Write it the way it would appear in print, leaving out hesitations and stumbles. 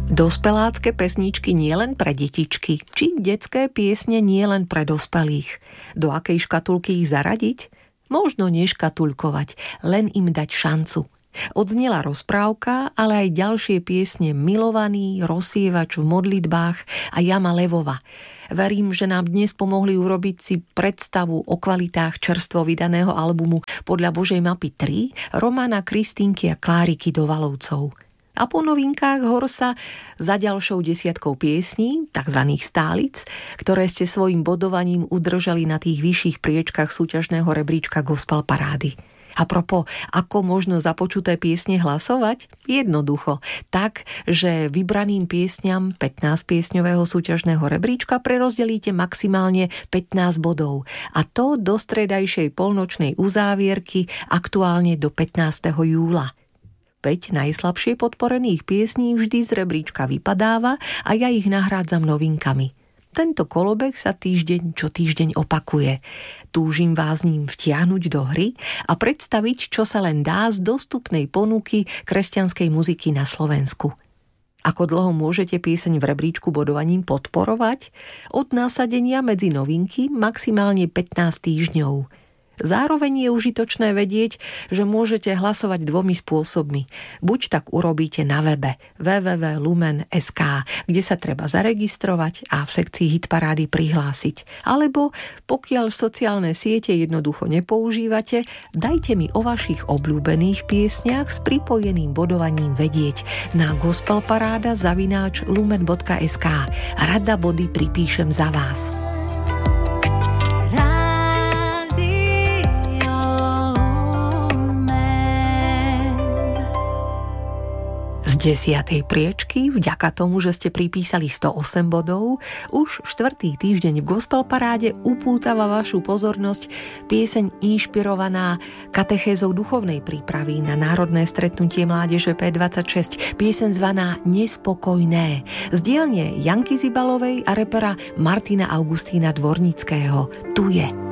Dospelácké pesničky nielen pre detičky, či detské piesne nielen pre dospelých. Do akej škatulky ich zaradiť? Možno neškatulkovať, len im dať šancu. Odznela rozprávka, ale aj ďalšie piesne Milovaný, Rozsievač v modlitbách a Jama Levova. Verím, že nám dnes pomohli urobiť si predstavu o kvalitách čerstvo vydaného albumu Podľa Božej mapy 3 Romana, Kristínky a Kláriky Dovalovcov. A po novinkách Horsa za ďalšou desiatkou piesní, takzvaných stálic, ktoré ste svojim bodovaním udržali na tých vyšších priečkách súťažného rebríčka Gospel Parády. A propos, ako možno za počuté piesne hlasovať? Jednoducho. Tak, že vybraným piesňam 15-piesňového súťažného rebríčka prerozdelíte maximálne 15 bodov. A to do stredajšej polnočnej uzávierky, aktuálne do 15. júla. 5 najslabšie podporených piesní vždy z rebríčka vypadáva a ja ich nahrádzam novinkami. Tento kolobeh sa týždeň čo týždeň opakuje. Túžim vás ním vtiahnuť do hry a predstaviť, čo sa len dá z dostupnej ponuky kresťanskej muziky na Slovensku. Ako dlho môžete pieseň v rebríčku bodovaním podporovať? Od nasadenia medzi novinky maximálne 15 týždňov. Zároveň je užitočné vedieť, že môžete hlasovať dvomi spôsobmi. Buď tak urobíte na webe www.lumen.sk, kde sa treba zaregistrovať a v sekcii hitparády prihlásiť. Alebo pokiaľ sociálne siete jednoducho nepoužívate, dajte mi o vašich obľúbených piesniach s pripojeným bodovaním vedieť na gospelparáda@lumen.sk. Rada body pripíšem za vás. Z 10. priečky, vďaka tomu, že ste pripísali 108 bodov, už 4. týždeň v Gospel Paráde upútava vašu pozornosť pieseň inšpirovaná katechézou duchovnej prípravy na národné stretnutie mládeže P26, pieseň zvaná Nespokojné, z dielne Janky Zibalovej a repera Martina Augustína Dvornického. Tu je.